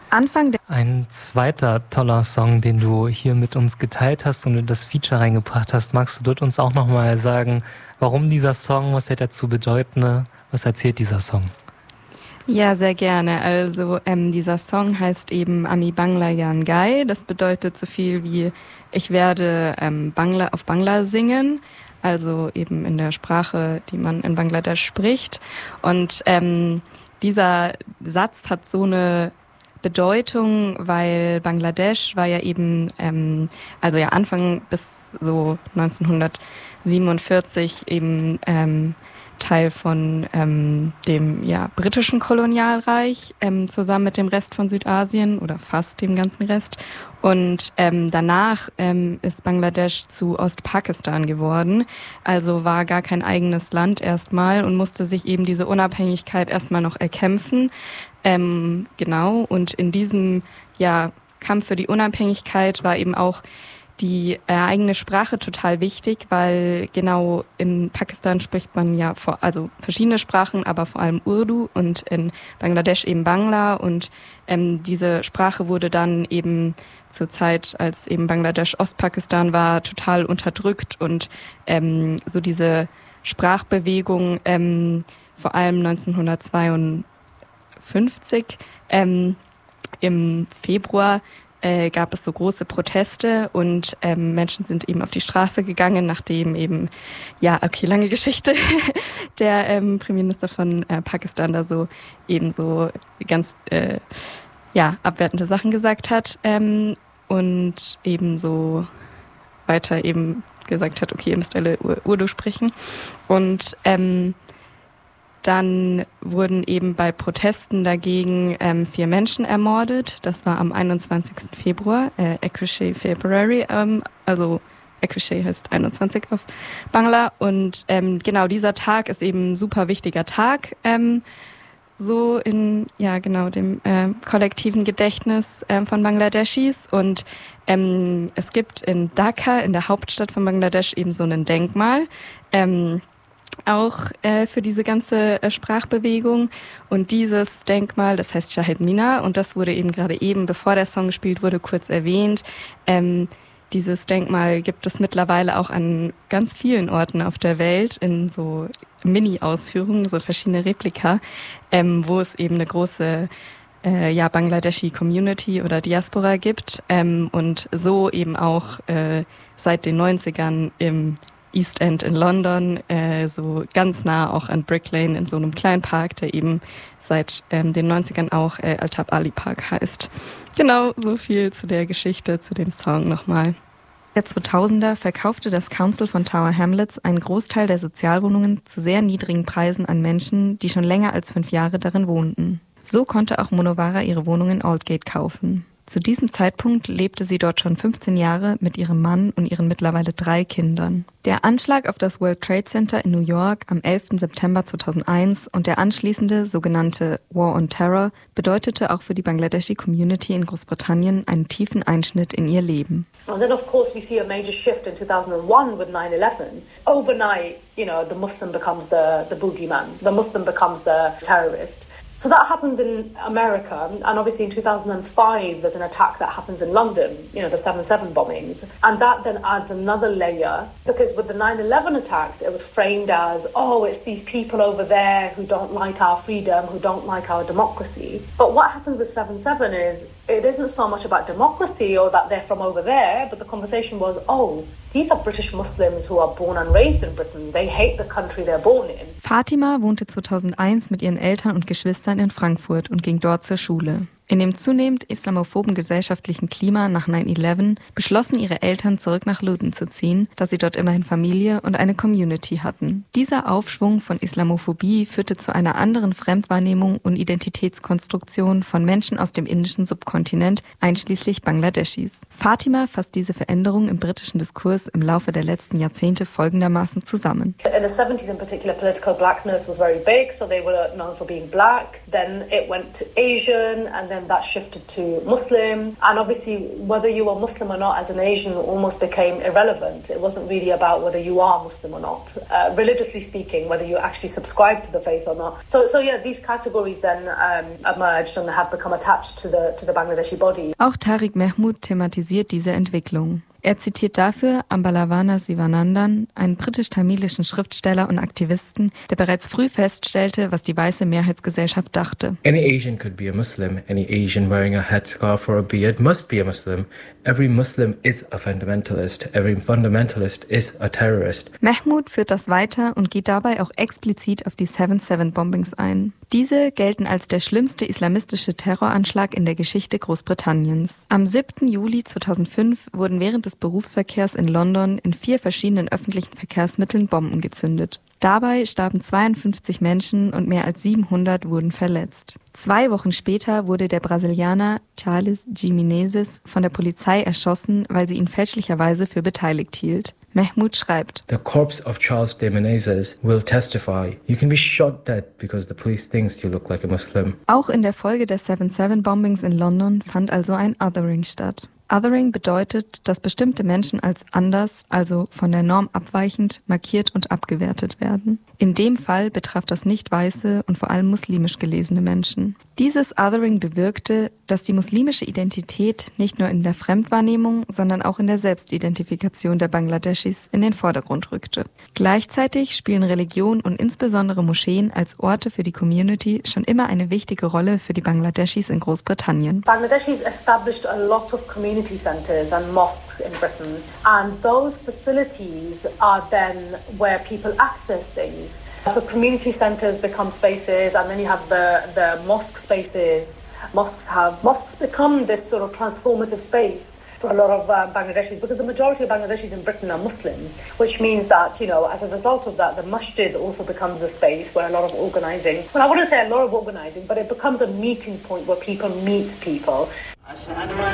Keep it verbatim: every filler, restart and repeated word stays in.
Anfang der... Ein zweiter toller Song, den du hier mit uns geteilt hast und in das Feature reingebracht hast. Magst du dort uns auch nochmal sagen, warum dieser Song, was er dazu bedeutet, was erzählt dieser Song? Ja, sehr gerne. Also ähm, dieser Song heißt eben Ami Bangla Yan Gai. Das bedeutet so viel wie ich werde ähm, Bangla auf Bangla singen. Also eben in der Sprache, die man in Bangladesch spricht. Und ähm, dieser Satz hat so eine Bedeutung, weil Bangladesch war ja eben, ähm, also ja Anfang bis so neunzehnhundertsiebenundvierzig eben ähm, Teil von ähm, dem ja britischen Kolonialreich ähm, zusammen mit dem Rest von Südasien oder fast dem ganzen Rest. Und ähm, danach ähm, ist Bangladesch zu Ostpakistan geworden, also war gar kein eigenes Land erstmal und musste sich eben diese Unabhängigkeit erstmal noch erkämpfen. Ähm, genau, und in diesem ja Kampf für die Unabhängigkeit war eben auch die äh, eigene Sprache total wichtig, weil genau in Pakistan spricht man ja vor, also verschiedene Sprachen, aber vor allem Urdu und in Bangladesch eben Bangla und ähm, diese Sprache wurde dann eben zur Zeit, als eben Bangladesch Ostpakistan war, total unterdrückt und ähm, so diese Sprachbewegung ähm, vor allem neunzehnhundertzweiundfünfzig ähm, im Februar Äh, gab es so große Proteste und ähm, Menschen sind eben auf die Straße gegangen, nachdem eben, ja, okay, lange Geschichte, der ähm, Premierminister von äh, Pakistan da so eben so ganz, äh, ja, abwertende Sachen gesagt hat ähm, und eben so weiter eben gesagt hat, okay, ihr müsst alle Ur- Urdu sprechen und ähm, dann wurden eben bei Protesten dagegen ähm, vier Menschen ermordet. Das war am einundzwanzigsten Februar, äh, Ekushe February, ähm, also Ekushe heißt einundzwanzig auf Bangla. Und ähm, genau dieser Tag ist eben ein super wichtiger Tag, ähm, so in ja genau dem äh, kollektiven Gedächtnis äh, von Bangladeschis. Und ähm, es gibt in Dhaka, in der Hauptstadt von Bangladesch, eben so ein Denkmal, ähm, auch äh, für diese ganze äh, Sprachbewegung und dieses Denkmal, das heißt Shahid Minar und das wurde eben gerade eben, bevor der Song gespielt wurde, kurz erwähnt. Ähm, dieses Denkmal gibt es mittlerweile auch an ganz vielen Orten auf der Welt in so Mini-Ausführungen, so verschiedene Replika, ähm, wo es eben eine große äh, ja, Bangladeshi-Community oder Diaspora gibt ähm, und so eben auch äh, seit den neunzigern im East End in London, äh, so ganz nah auch an Brick Lane in so einem kleinen Park, der eben seit ähm, den neunzigern auch äh, Altab Ali Park heißt. Genau, so viel zu der Geschichte, zu dem Song nochmal. Der zweitausender verkaufte das Council von Tower Hamlets einen Großteil der Sozialwohnungen zu sehr niedrigen Preisen an Menschen, die schon länger als fünf Jahre darin wohnten. So konnte auch Munawara ihre Wohnung in Aldgate kaufen. Zu diesem Zeitpunkt lebte sie dort schon fünfzehn Jahre mit ihrem Mann und ihren mittlerweile drei Kindern. Der Anschlag auf das World Trade Center in New York am elften September zweitausendeins und der anschließende sogenannte War on Terror bedeutete auch für die Bangladeshi Community in Großbritannien einen tiefen Einschnitt in ihr Leben. And then of course we see a major shift in two thousand one with nine eleven. Overnight, you know, the Muslim becomes the, the boogeyman. The Muslim becomes the terrorist. So that happens in America, and obviously in two thousand five there's an attack that happens in London, you know, the seven seven bombings, and that then adds another layer, because with the nine eleven attacks it was framed as, oh, it's these people over there who don't like our freedom, who don't like our democracy. But what happens with seven seven is, it isn't so much about democracy or that they're from over there, but the conversation was, oh, these are British Muslims who are born and raised in Britain. They hate the country they're born in. Fatima wohnte zweitausendeins mit ihren Eltern und Geschwistern in Frankfurt und ging dort zur Schule. In dem zunehmend islamophoben gesellschaftlichen Klima nach nine eleven beschlossen ihre Eltern, zurück nach Luton zu ziehen, da sie dort immerhin Familie und eine Community hatten. Dieser Aufschwung von Islamophobie führte zu einer anderen Fremdwahrnehmung und Identitätskonstruktion von Menschen aus dem indischen Subkontinent, einschließlich Bangladeschis. Fatima fasst diese Veränderung im britischen Diskurs im Laufe der letzten Jahrzehnte folgendermaßen zusammen. In the seventies in particular, political blackness was very big, so they were known for being black. Then it went to Asian, and then then that shifted to Muslim. And obviously, whether you were Muslim or not as an Asian almost became irrelevant. It wasn't really about whether you are Muslim or not, uh, religiously speaking, whether you actually subscribe to the faith or not. So, so yeah, these categories then um, emerged and have become attached to the, to the Bangladeshi body. Auch Tariq Mahmood thematisiert diese Entwicklung. Er zitiert dafür Ambalavana Sivanandan, einen britisch-tamilischen Schriftsteller und Aktivisten, der bereits früh feststellte, was die weiße Mehrheitsgesellschaft dachte. Any Asian could be a Muslim. Any Asian wearing a headscarf or a beard must be a Muslim. Every Muslim is a fundamentalist. Every fundamentalist is a terrorist. Mahmood führt das weiter und geht dabei auch explizit auf die seven seven Bombings ein. Diese gelten als der schlimmste islamistische Terroranschlag in der Geschichte Großbritanniens. Am siebten Juli zweitausendfünf wurden während des Berufsverkehrs in London in vier verschiedenen öffentlichen Verkehrsmitteln Bomben gezündet. Dabei starben zweiundfünfzig Menschen und mehr als siebenhundert wurden verletzt. Zwei Wochen später wurde der Brasilianer Charles Jimenezes von der Polizei erschossen, weil sie ihn fälschlicherweise für beteiligt hielt. Mahmood schreibt: The corpse of Charles de Menezes will testify. You can be shot dead because the police thinks you look like a Muslim. Auch in der Folge der seven seven Bombings in London fand also ein Othering statt. Othering bedeutet, dass bestimmte Menschen als anders, also von der Norm abweichend, markiert und abgewertet werden. In dem Fall betraf das nicht weiße und vor allem muslimisch gelesene Menschen. Dieses Othering bewirkte, dass die muslimische Identität nicht nur in der Fremdwahrnehmung, sondern auch in der Selbstidentifikation der Bangladeschis in den Vordergrund rückte. Gleichzeitig spielen Religion und insbesondere Moscheen als Orte für die Community schon immer eine wichtige Rolle für die Bangladeschis in Großbritannien. Bangladeshis established a lot of community centers and mosques in Britain, and those facilities are then where people access things. So community centers become spaces, and then you have the, the mosque spaces. Mosques have mosques become this sort of transformative space for a lot of uh, Bangladeshis, because the majority of Bangladeshis in Britain are Muslim, which means that, you know, as a result of that, the masjid also becomes a space where a lot of organizing, well, I wouldn't say a lot of organizing, but it becomes a meeting point where people meet people.